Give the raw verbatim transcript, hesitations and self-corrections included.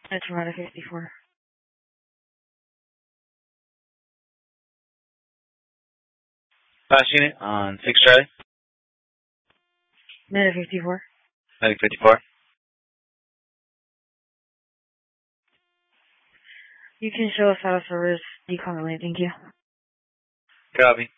That's Ramada fifty-four. Last unit on six Charlie. Meta fifty-four. Medic fifty-four. You can show us how to service decon relay, thank you. Copy.